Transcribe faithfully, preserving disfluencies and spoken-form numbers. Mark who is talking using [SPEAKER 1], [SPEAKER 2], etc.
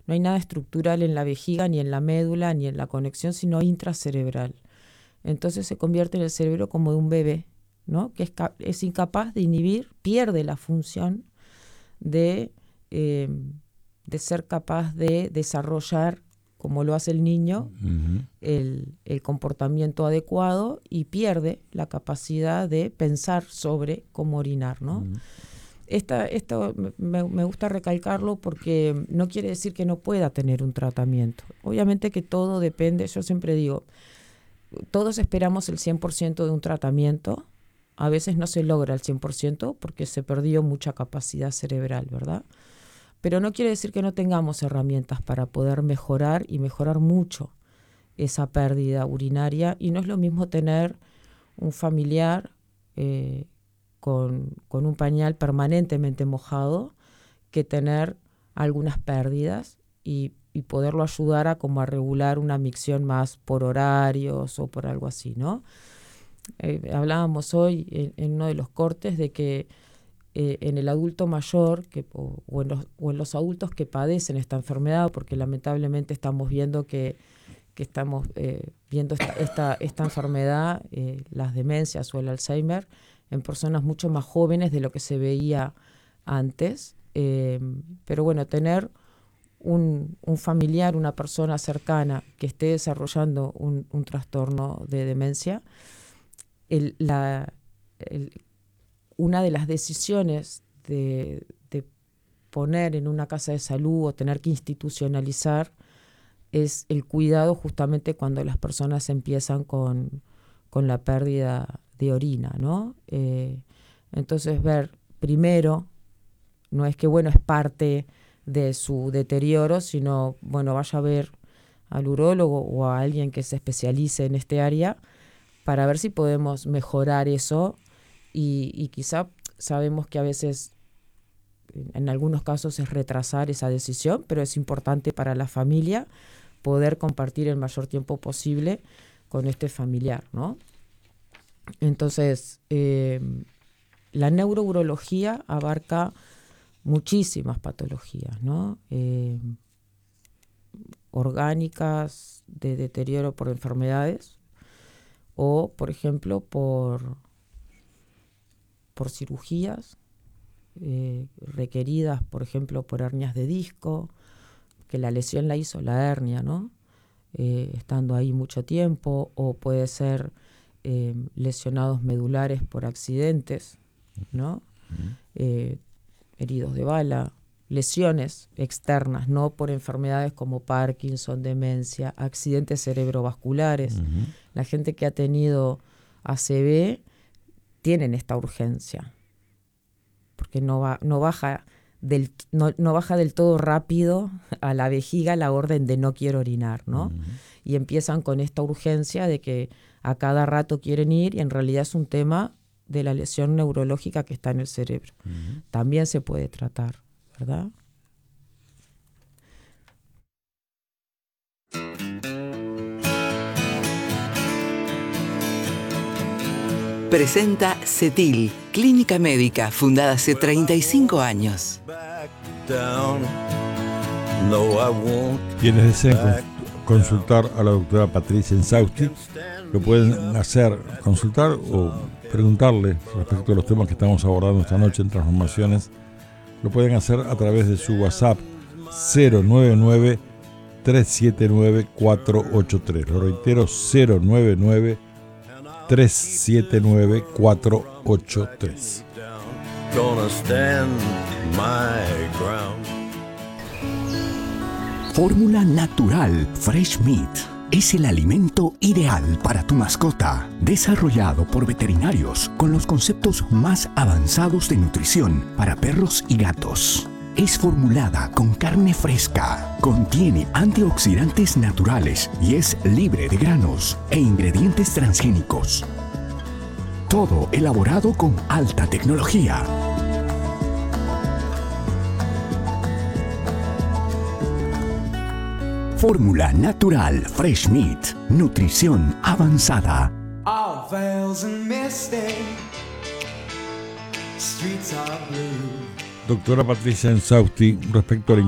[SPEAKER 1] no hay nada estructural en la vejiga, ni en la médula, ni en la conexión, sino intracerebral. Entonces se convierte en el cerebro como de un bebé, ¿no? Que es, es incapaz de inhibir, pierde la función de, eh, de ser capaz de desarrollar, como lo hace el niño, uh-huh. el, el comportamiento adecuado, y pierde la capacidad de pensar sobre cómo orinar, ¿no? Uh-huh. Esta, esto me, me gusta recalcarlo porque no quiere decir que no pueda tener un tratamiento. Obviamente que todo depende, yo siempre digo, todos esperamos el cien por ciento de un tratamiento, a veces no se logra el cien por ciento porque se perdió mucha capacidad cerebral, ¿verdad? Pero no quiere decir que no tengamos herramientas para poder mejorar y mejorar mucho esa pérdida urinaria, y no es lo mismo tener un familiar eh, con, con un pañal permanentemente mojado que tener algunas pérdidas y, y poderlo ayudar a como a regular una micción más por horarios o por algo así, ¿no? Eh, hablábamos hoy en, en uno de los cortes de que eh, en el adulto mayor que, o, o, en los, o en los adultos que padecen esta enfermedad, porque lamentablemente estamos viendo que, que estamos eh, viendo esta, esta, esta enfermedad, eh, las demencias o el Alzheimer, en personas mucho más jóvenes de lo que se veía antes. Eh, pero bueno, tener un, un familiar, una persona cercana que esté desarrollando un, un trastorno de demencia, el, la, el, una de las decisiones de, de poner en una casa de salud o tener que institucionalizar es el cuidado justamente cuando las personas empiezan con, con la pérdida de orina, ¿no? Eh, entonces ver primero, no es que bueno, es parte de su deterioro, sino bueno, vaya a ver al urólogo o a alguien que se especialice en este área para ver si podemos mejorar eso, y, y quizá sabemos que a veces en algunos casos es retrasar esa decisión, pero es importante para la familia poder compartir el mayor tiempo posible con este familiar, ¿no? Entonces, eh, la neurourología abarca muchísimas patologías, ¿no? Eh, orgánicas, de deterioro por enfermedades, o, por ejemplo, por, por cirugías eh, requeridas, por ejemplo, por hernias de disco, que la lesión la hizo la hernia, ¿no? Eh, estando ahí mucho tiempo, o puede ser eh, lesionados medulares por accidentes, ¿no? Uh-huh. Eh, heridos de bala, lesiones externas, no por enfermedades como Parkinson, demencia, accidentes cerebrovasculares. Uh-huh. La gente que ha tenido A C V tienen esta urgencia, porque no, va, no, baja del, no, no baja del todo rápido a la vejiga la orden de no quiero orinar, ¿no? Uh-huh. Y empiezan con esta urgencia de que a cada rato quieren ir, y en realidad es un tema de la lesión neurológica que está en el cerebro. Uh-huh. También se puede tratar, ¿verdad?
[SPEAKER 2] Presenta CETIL, clínica médica fundada hace treinta y cinco años.
[SPEAKER 3] Quienes deseen consultar a la doctora Patricia Insausti lo pueden hacer, consultar o preguntarle respecto a los temas que estamos abordando esta noche en Transformaciones. Lo pueden hacer a través de su WhatsApp cero nueve nueve, tres siete nueve, cuatro ocho tres. Lo reitero, cero nueve nueve, tres siete nueve, cuatro ocho tres.
[SPEAKER 4] Fórmula Natural Fresh Meat es el alimento ideal para tu mascota, desarrollado por veterinarios con los conceptos más avanzados de nutrición para perros y gatos. Es formulada con carne fresca, contiene antioxidantes naturales y es libre de granos e ingredientes transgénicos. Todo elaborado con alta tecnología. Fórmula Natural Fresh Meat. Nutrición avanzada.
[SPEAKER 3] Doctora Patricia Insausti, respecto a la